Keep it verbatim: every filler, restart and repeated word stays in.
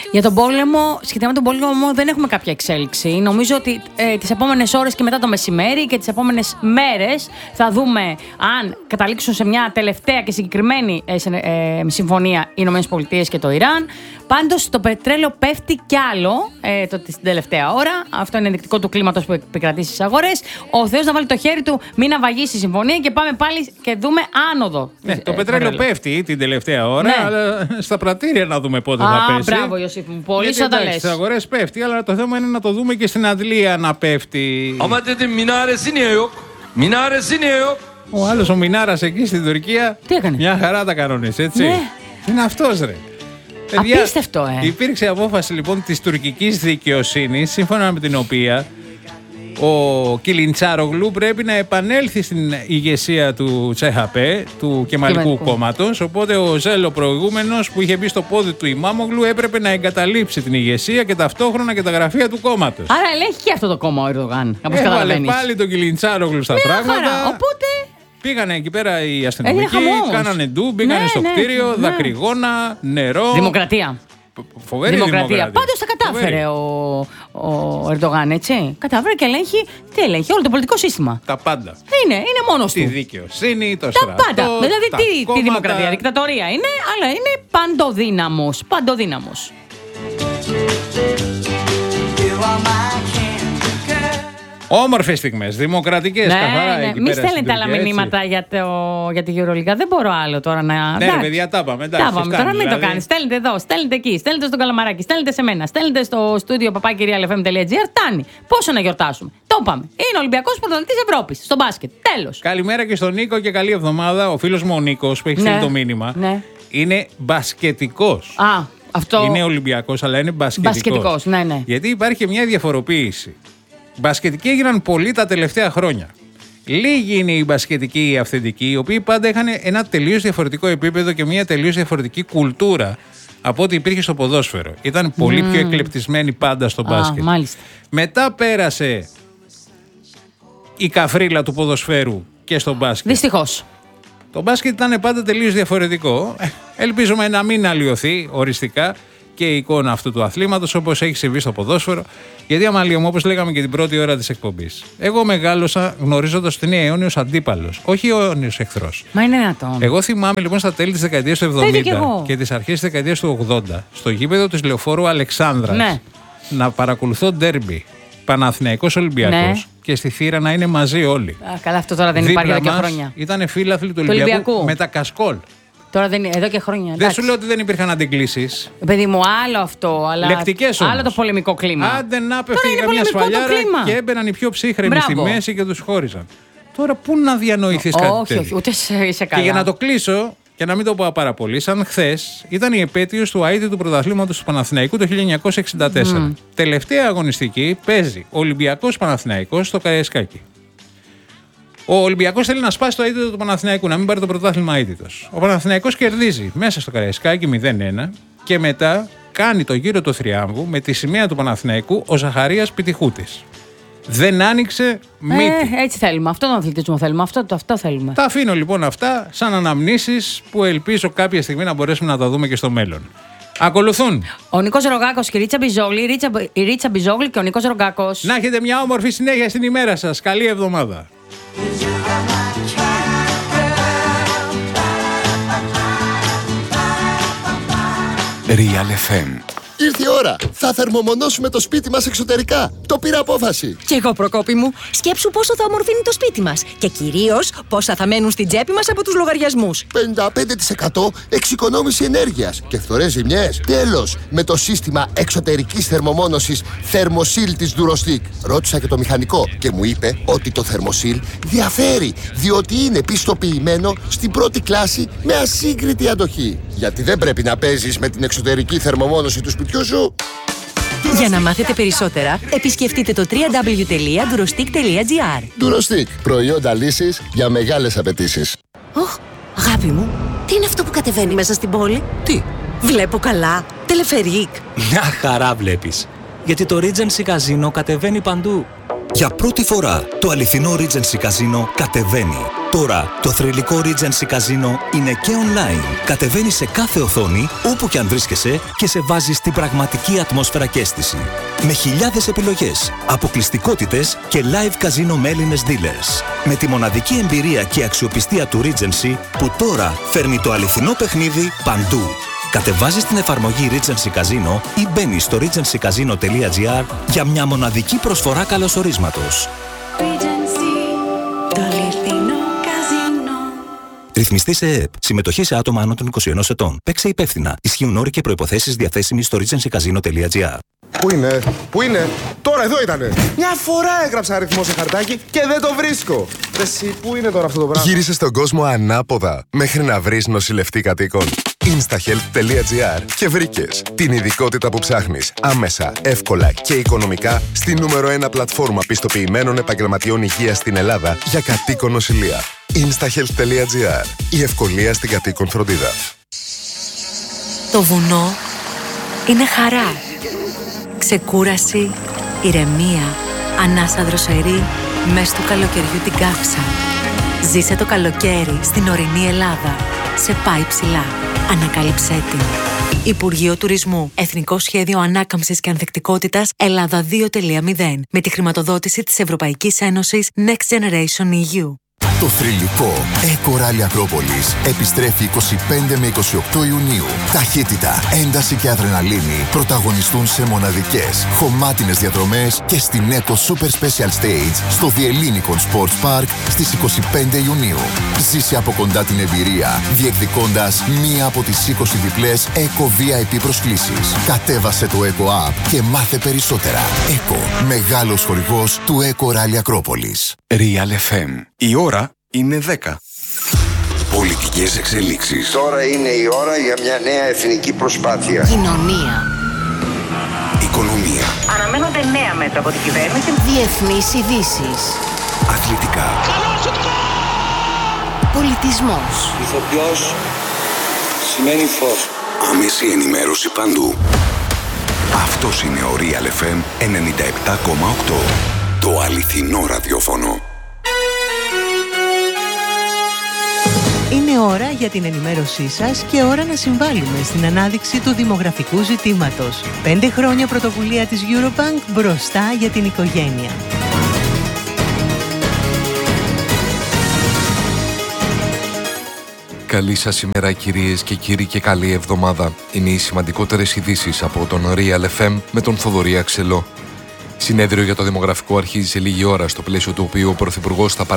Για τον πόλεμο, σχετικά με τον πόλεμο δεν έχουμε κάποια εξέλιξη. Νομίζω ότι ε, τις επόμενες ώρες και μετά το μεσημέρι και τις επόμενες μέρες θα δούμε αν καταλήξουν σε μια τελευταία και συγκεκριμένη ε, σε, ε, συμφωνία οι ΗΠΑ και το Ιράν. Πάντως το πετρέλαιο πέφτει κι άλλο ε, το, την τελευταία ώρα. Αυτό είναι ενδεικτικό του κλίματος που επικρατεί στις αγορές. Ο Θεός να βάλει το χέρι του, μην αβαγίσει η συμφωνία και πάμε πάλι και δούμε άνοδο. Ναι, το πετρέλαιο πέφτει την τελευταία ώρα, ναι. Αλλά στα πρατήρια να δούμε πότε Α, θα πέσει. Μπράβο, Ιωσήφ μου, πολύ σωστά λες. Στις αγορές πέφτει, αλλά το θέμα είναι να το δούμε και στην αντλία να πέφτει. Ο άλλος ο Μινάρας εκεί στην Τουρκία. Τι έκανε? Μια χαρά τα κανόνες, έτσι. Ναι. Είναι αυτός, ρε. Απίστευτο, ε. Υπήρξε απόφαση λοιπόν της τουρκικής δικαιοσύνης, σύμφωνα με την οποία ο Κιλιντσάρογλου πρέπει να επανέλθει στην ηγεσία του Τσέχαπέ, του Κεμαλικού κόμματος. Οπότε ο Ζέλο προηγούμενος που είχε μπει στο πόδι του Ιμάμογλου έπρεπε να εγκαταλείψει την ηγεσία και ταυτόχρονα και τα γραφεία του κόμματος. Άρα ελέγχει και αυτό το κόμμα ο Ερντογάν. Έβαλε πάλι τον Κιλιντσάρογλου στα Μια πράγματα. χαρά. Οπότε. Πήγανε εκεί πέρα οι αστυνομικοί, κάνανε ντου, μπήκανε ναι, στο ναι, κτίριο, ναι. δακρυγόνα, νερό. Δημοκρατία. Φοβερή δημοκρατία. δημοκρατία. Πάντως τα κατάφερε ο, ο Ερντογάν, έτσι. Κατάφερε και ελέγχει. Τι ελέγχει, όλο το πολιτικό σύστημα. Τα πάντα. Είναι, είναι μόνος του. Τη δικαιοσύνη, το τα στρατό. Πάντα. Δηλαδή τα τι, κόμματα... τι δημοκρατία, δικτατορία είναι, αλλά είναι παντοδύναμος. Παντοδύναμος. Όμορφες στιγμές, δημοκρατικές, ναι, καθαρά. Ναι. Μην στέλνετε άλλα μηνύματα για, το, για τη Euroliga. Δεν μπορώ άλλο τώρα να. Ναι, ρε παιδιά, τα πάμε. Τα πάμε. Τώρα μην δηλαδή... το κάνεις. Στέλνετε εδώ, στέλνετε εκεί, στέλνετε στον Καλαμαράκι, στέλνετε σε μένα, στέλνετε στο στούντιο παπάκι ρι ελ εφ εμ τελεία τζι άρ. Φτάνει. Πόσο να γιορτάσουμε. Το είπαμε. Είναι Ολυμπιακός Πρωταθλητής Ευρώπης στο μπάσκετ. Τέλος. Καλημέρα και στον Νίκο και καλή εβδομάδα. Ο φίλος μου ο Νίκος που έχει στείλει ναι. το μήνυμα ναι. είναι μπασκετικός. Α, αυτό. Είναι Ολυμπιακός, αλλά είναι μπασκετικός. Μπασκετικός, ναι, ναι. Γιατί υπάρχει και μια διαφοροποίηση. Μπασκετικοί έγιναν πολλοί τα τελευταία χρόνια. Λίγοι είναι οι μπασκετικοί, οι αυθεντικοί, οι οποίοι πάντα είχαν ένα τελείως διαφορετικό επίπεδο και μια τελείως διαφορετική κουλτούρα από ό,τι υπήρχε στο ποδόσφαιρο. Ήταν πολύ mm. πιο εκλεπτισμένοι πάντα στο μπάσκετ. Α, μάλιστα. Μετά πέρασε η καφρίλα του ποδοσφαίρου και στο μπάσκετ. Δυστυχώς. Το μπάσκετ ήταν πάντα τελείως διαφορετικό. Ελπίζουμε να μην αλλοιωθεί οριστικά και η εικόνα αυτού του αθλήματος όπως έχει συμβεί στο ποδόσφαιρο. Γιατί αμαλία μου, όπως λέγαμε και την πρώτη ώρα της εκπομπής, εγώ μεγάλωσα γνωρίζοντας ότι είναι αιώνιος αντίπαλος, όχι αιώνιος εχθρός. Μα είναι δυνατόν. Εγώ θυμάμαι λοιπόν στα τέλη της δεκαετίας του εβδομήντα και, και τις αρχές της δεκαετίας του ογδόντα, στο γήπεδο της Λεωφόρου Αλεξάνδρας, ναι. να παρακολουθώ ντέρμπι Παναθηναϊκός Ολυμπιακός ναι. και στη θύρα να είναι μαζί όλοι. Α, καλά, αυτό τώρα δεν Δίπλα υπάρχει εδώ και χρόνια. Ήταν φίλαθλοι του Ολυμπιακού, Ολυμπιακού με τα κασκόλ. Τώρα δεν είναι, εδώ και χρόνια. Δεν σου λέω ότι δεν υπήρχαν αντιγκλήσεις. Παιδί μου, άλλο αυτό. Αλλά λεκτικές όμως. Άλλο το πολεμικό κλίμα. Άντε να πέφτει καμιά σφαλιάρα και έμπαιναν οι πιο ψύχρεμοι στη μέση και τους χώριζαν. Τώρα πού να διανοηθείς κάτι όχι, τέτοιο. Όχι, ούτε είσαι καλά. Και για να το κλείσω, και να μην το πω πάρα πολύ, σαν χθες ήταν η επέτειος του αίτητου πρωταθλήματος του Παναθηναϊκού το χίλια εννιακόσια εξήντα τέσσερα. Mm. Τελευταία αγωνιστική παίζει Ολυμπιακός Παναθηναϊκός στο Καραϊσκάκι. Ο Ολυμπιακός θέλει να σπάσει το αίτητο του Παναθηναϊκού, να μην πάρει το πρωτάθλημα αίτητος. Ο Παναθηναϊκός κερδίζει μέσα στο Καραϊσκάκι μηδέν ένα και μετά κάνει το γύρο του θριάμβου με τη σημαία του Παναθηναϊκού ο Ζαχαρίας Πιτιχούτης. Δεν άνοιξε μύτη. Ε, έτσι θέλουμε. Αυτό τον αθλητισμό θέλουμε. Αυτό, το, αυτό θέλουμε. Τα αφήνω λοιπόν αυτά σαν αναμνήσεις που ελπίζω κάποια στιγμή να μπορέσουμε να τα δούμε και στο μέλλον. Ακολουθούν ο Νίκος Ρογκάκος και η Ρίτσα Μπιζόγλη, η Ρίτσα, η Ρίτσα Μπιζόγλη και ο Νίκος Ρογκάκος. Να έχετε μια όμορφη συνέχεια στην ημέρα σας. Καλή εβδομάδα. Real εφ εμ. Ήρθε η ώρα. Θα θερμομονώσουμε το σπίτι μας εξωτερικά. Το πήρα απόφαση. Κι εγώ, Προκόπη μου. Σκέψου πόσο θα ομορφύνει το σπίτι μας. Και κυρίως πόσα θα μένουν στην τσέπη μας από τους λογαριασμούς. πενήντα πέντε τοις εκατό εξοικονόμηση ενέργειας και φθορές ζημιές. Τέλος, με το σύστημα εξωτερικής θερμομόνωσης Thermosil της Durostic. Ρώτησα και το μηχανικό και μου είπε ότι το Thermosil διαφέρει, διότι είναι πιστοποιημένο στην πρώτη κλάση με ασύγκριτη αντοχή. Γιατί δεν πρέπει να παίζεις με την εξωτερική θερμομόνωση του σπιτιού σου. Για να μάθετε περισσότερα, επισκεφτείτε το double-u double-u double-u τελεία durostic τελεία τζι άρ. Durostic, προϊόντα λύσης για μεγάλες απαιτήσεις. Ωχ, αγάπη μου, τι είναι αυτό που κατεβαίνει μέσα στην πόλη? Τι? Βλέπω καλά, τελεφερίκ. Μια χαρά βλέπεις. Γιατί το Regency Casino κατεβαίνει παντού. Για πρώτη φορά, το αληθινό Regency Casino κατεβαίνει. Τώρα το θρυλικό Regency Casino είναι και online. Κατεβαίνεις σε κάθε οθόνη, όπου και αν βρίσκεσαι, και σε βάζει στην πραγματική ατμόσφαιρα και αίσθηση. Με χιλιάδες επιλογές, αποκλειστικότητες και live casino με Έλληνες dealers. Με τη μοναδική εμπειρία και αξιοπιστία του Regency, που τώρα φέρνει το αληθινό παιχνίδι παντού. Κατεβάζεις την εφαρμογή Regency Casino ή μπαίνεις στο regency casino τελεία gr για μια μοναδική προσφορά καλωσορίσματος. Ρυθμιστή σε ΕΕΠ. Συμμετοχή σε άτομα άνω των είκοσι ενός ετών. Παίξε υπεύθυνα. Ισχύουν όροι και προϋποθέσεις διαθέσιμοι στο regency casino τελεία gr. Πού είναι, πού είναι, τώρα εδώ ήτανε. Μια φορά έγραψα αριθμό σε χαρτάκι και δεν το βρίσκω. Εσύ, πού είναι τώρα αυτό το πράγμα. Γύρισε στον κόσμο ανάποδα μέχρι να βρεις νοσηλευτή κατοίκων. instahealth τελεία gr και βρήκες την ειδικότητα που ψάχνεις άμεσα, εύκολα και οικονομικά στη νούμερο ένα πλατφόρμα πιστοποιημένων επαγγελματιών υγείας στην Ελλάδα για κατοίκον νοσηλεία. instahealth τελεία gr. Η ευκολία στην κατοίκον φροντίδα. Το βουνό είναι χαρά. Ξεκούραση, ηρεμία, ανάσα δροσερή, μες του καλοκαιριού την καύσα. Ζήσε το καλοκαίρι στην ορεινή Ελλάδα. Σε πάει ψηλά. Ανακάλυψέ την. Υπουργείο Τουρισμού. Εθνικό Σχέδιο Ανάκαμψης και Ανθεκτικότητας Ελλάδα δύο τελεία μηδέν. Με τη χρηματοδότηση της Ευρωπαϊκής Ένωσης Next Generation ι γιου. Το θρυλικό Eco Rally Ακρόπολης επιστρέφει είκοσι πέντε με είκοσι οκτώ Ιουνίου. Ταχύτητα, ένταση και αδρεναλίνη πρωταγωνιστούν σε μοναδικές, χωμάτινες διαδρομές και στην Eco Super Special Stage στο The Ellinikon Sports Park στις είκοσι πέντε Ιουνίου. Ζήσε από κοντά την εμπειρία, διεκδικώντας μία από τις είκοσι διπλές Eco βι άι πι προσκλήσεις. Κατέβασε το Eco App και μάθε περισσότερα. Eco, μεγάλος χορηγός του Eco Rally Ακρόπολης. Real εφ εμ. Η ώρα είναι δέκα. Πολιτικές εξελίξεις. Τώρα είναι η ώρα για μια νέα εθνική προσπάθεια. Κοινωνία. Οικονομία. Αναμένονται νέα μέτρα από την κυβέρνηση. Διεθνείς ειδήσεις. Αθλητικά. Πολιτισμός. Ηθοποιός σημαίνει φως. Άμεση ενημέρωση παντού. Αυτός είναι ο Real εφ εμ ενενήντα επτά κόμμα οκτώ. Το αληθινό ραδιόφωνο. Είναι ώρα για την ενημέρωσή σας και ώρα να συμβάλλουμε στην ανάδειξη του δημογραφικού ζητήματος. Πέντε χρόνια πρωτοβουλία της Eurobank μπροστά για την οικογένεια. Καλή σας ημέρα κυρίες και κύριοι και καλή εβδομάδα. Είναι οι σημαντικότερες ειδήσεις από τον Real εφ εμ με τον Θοδωρή Αξελό. Συνέδριο για το δημογραφικό αρχίζει σε λίγη ώρα, στο πλαίσιο του οποίου ο Πρωθυπουργός θα